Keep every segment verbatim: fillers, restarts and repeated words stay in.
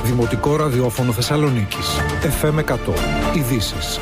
Δημοτικό ραδιόφωνο Θεσσαλονίκης. εφ εμ εκατό. Ειδήσεις.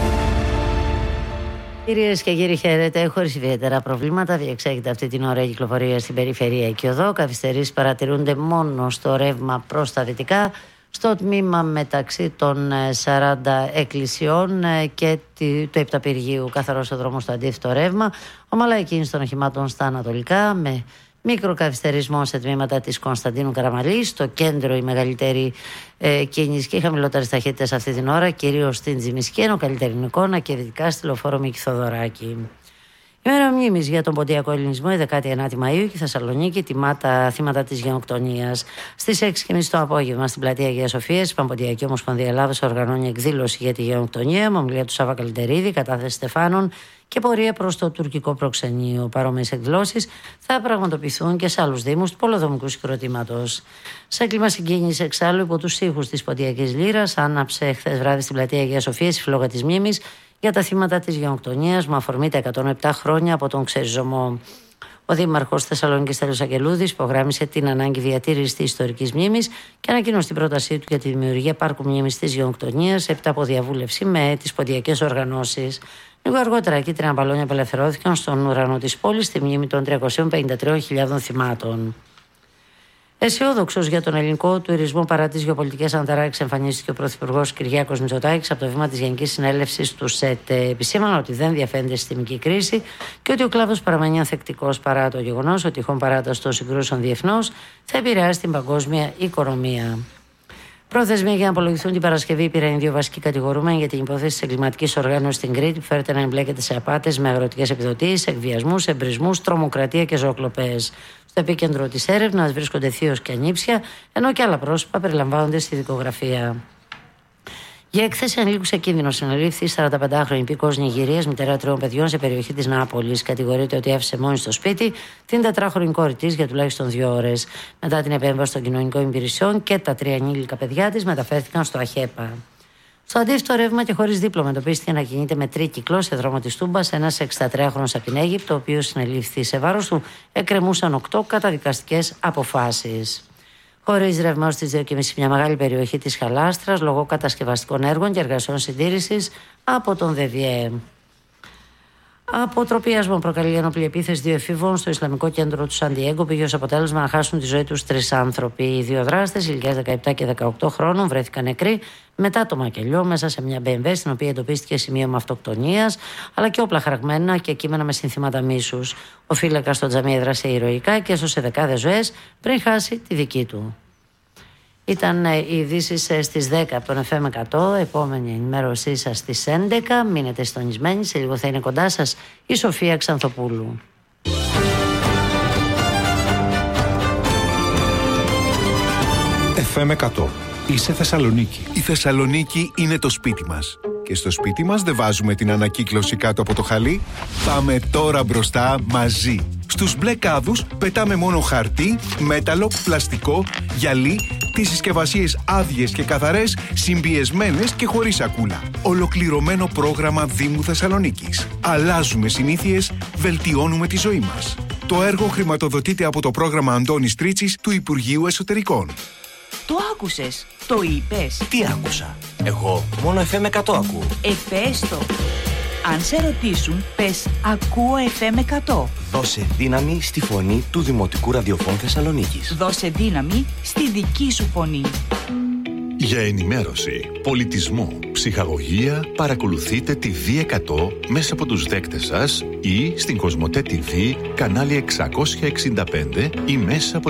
Κυρίες και κύριοι, χαίρετε. Χωρίς ιδιαίτερα προβλήματα διεξάγεται αυτή την ώρα η κυκλοφορία στην περιφερειακή οδό. Καθυστερήσεις παρατηρούνται μόνο στο ρεύμα προς τα δυτικά, στο τμήμα μεταξύ των σαράντα εκκλησιών και του Επταπηργείου. Καθαρός ο δρόμος στο αντίθετο ρεύμα. Ομαλά κίνηση των οχημάτων στα ανατολικά, με μικροκαθυστερισμό σε τμήματα της Κωνσταντίνου Καραμαλής. Στο κέντρο η μεγαλύτερη ε, κίνηση και οι χαμηλότερες ταχύτητες αυτή την ώρα, κυρίως στην Τζιμισκή, ενώ καλύτερη εικόνα και δυτικά στη Λεωφόρο Μίκη Θοδωράκη. Ημέρα μνήμης για τον ποντιακό ελληνισμό, η δεκάτη ενάτη Μαΐου, και η Θεσσαλονίκη τιμά τα θύματα της γενοκτονίας. Στις έξι και μισή το απόγευμα στην πλατεία Αγίας Σοφίας, η Παμποντιακή Ομοσπονδία Ελλάδος οργανώνει εκδήλωση για τη γενοκτονία, με ομιλία του Σάβα Καλυτερίδη, κατάθεση στεφάνων και πορεία προς το τουρκικό προξενείο. Παρόμοιες εκδηλώσεις θα πραγματοποιηθούν και σε άλλους δήμους του πολεοδομικού συγκροτήματος. Σε κλίμα συγκίνηση, εξάλλου, υπό τους ήχους της Ποντιακής Λύρας, άναψε χθες βράδυ στην πλατεία Αγίας Σοφίας η φλόγα της μνήμης για τα θύματα της γενοκτονίας, με αφορμή τα εκατόν επτά χρόνια από τον ξεριζωμό. Ο Δήμαρχος Θεσσαλονίκης Στέλιος Αγγελούδης υπογράμμισε την ανάγκη διατήρησης της ιστορικής μνήμης και ανακοίνωσε την πρότασή του για τη δημιουργία πάρκου μνήμης της γενοκτονίας, έπειτα από διαβούλευση με τις ποντιακές οργανώσεις. Λίγο αργότερα, κίτρινα μπαλόνια απελευθερώθηκαν στον ουρανό της πόλης στη μνήμη των τριακοσίων πενήντα τριών χιλιάδων θυμάτων. Αισιόδοξος για τον ελληνικό τουρισμό παρά τις γεωπολιτικές αναταράξεις, εμφανίστηκε ο Πρωθυπουργός Κυριάκος Μητσοτάκης από το βήμα της Γενικής Συνέλευσης του ΣΕΤ. Επισήμανε ότι δεν διαφαίνεται συστημική κρίση και ότι ο κλάδος παραμένει ανθεκτικός, παρά το γεγονός ότι η τυχόν παράταση των συγκρούσεων διεθνώς θα επηρεάσει την παγκόσμια οικονομία. Προθεσμία για να απολογηθούν την Παρασκευή πήραν οι δύο βασικοί κατηγορούμενοι για την υπόθεση της εγκληματικής οργάνωσης στην Κρήτη, που φέρεται να εμπλέκεται σε απάτες με αγροτικές επιδοτήσεις, εκβιασμούς, εμπρισμούς, τρομοκρατία και ζωοκλοπές. Στο επίκεντρο της έρευνας βρίσκονται θείος και ανήψια, ενώ και άλλα πρόσωπα περιλαμβάνονται στη δικογραφία. Για έκθεση ανηλίκου σε κίνδυνο συνελήφθη η σαρανταπεντάχρονη υπήκοος Νιγηρίας, μητέρα τριών παιδιών, σε περιοχή της Νάπολης. Κατηγορείται ότι άφησε μόνη στο σπίτι την τετράχρονη κόρη της για τουλάχιστον δύο ώρες. Μετά την επέμβαση των κοινωνικών υπηρεσιών και τα τρία ανήλικα παιδιά της μεταφέρθηκαν στο ΑΧΕΠΑ. Στο αντίθετο ρεύμα και χωρίς δίπλωμα, εντοπίστηκε να κινείται με τρίκυκλο σε δρόμο της Τούμπας ένας εξηντατριάχρονος από την Αίγυπτο, ο οποίος συνελήφθη. Σε βάρος του εκκρεμούσαν οκτώ καταδικαστικές αποφάσεις. Χωρίς ρεύμα στις δύο και μισή μια μεγάλη περιοχή της Χαλάστρας λόγω κατασκευαστικών έργων και εργασιών συντήρησης από τον ΔΕΒΙΕ. Αποτροπιασμό προκαλεί ενόπλη επίθεση δύο εφήβων στο Ισλαμικό κέντρο του Σαντιέγκο, πήγε ως αποτέλεσμα να χάσουν τη ζωή τους τρεις άνθρωποι. Οι δύο δράστες, ηλικίας δεκαεπτά και δεκαοκτώ χρόνων, βρέθηκαν νεκροί μετά το μακελιό μέσα σε μια μπι εμ ντάμπλιου, στην οποία εντοπίστηκε σημείωμα αυτοκτονίας, αλλά και όπλα χαραγμένα και κείμενα με συνθήματα μίσους. Ο φύλακας στο τζαμί έδρασε ηρωικά και έσωσε δεκάδες ζωές πριν χάσει τη δική του. Ήταν οι ειδήσεις στις δέκα από τον εφ εμ εκατό. Επόμενη ενημέρωσή σας στις έντεκα. Μείνετε συντονισμένοι. Σε λίγο θα είναι κοντά σας η Σοφία Ξανθοπούλου. εφ εμ εκατό. Είσαι Θεσσαλονίκη. Η Θεσσαλονίκη είναι το σπίτι μας. Και στο σπίτι μας δεν βάζουμε την ανακύκλωση κάτω από το χαλί. Πάμε τώρα μπροστά μαζί. Στους μπλε κάδους πετάμε μόνο χαρτί, μέταλλο, πλαστικό, γυαλί, τις συσκευασίες άδειες και καθαρές, συμπιεσμένες και χωρίς σακούλα. Ολοκληρωμένο πρόγραμμα Δήμου Θεσσαλονίκης. Αλλάζουμε συνήθειες, βελτιώνουμε τη ζωή μας. Το έργο χρηματοδοτείται από το πρόγραμμα Αντώνης Τρίτσης του Υπουργείου Εσωτερικών. Το άκουσες, το είπες. Τι άκουσα? Εγώ μόνο εφ εμ εκατό ακούω. Ε, πες το. Αν σε ρωτήσουν, πες ακούω εφ εμ εκατό. Δώσε δύναμη στη φωνή του Δημοτικού Ραδιοφώνου Θεσσαλονίκης. Δώσε δύναμη στη δική σου φωνή. Για ενημέρωση, πολιτισμό, ψυχαγωγία, παρακολουθείτε τη Β εκατό μέσα από τους δέκτες σας ή στην Κοσμοτέ τι βι κανάλι εξακόσια εξήντα πέντε ή μέσα από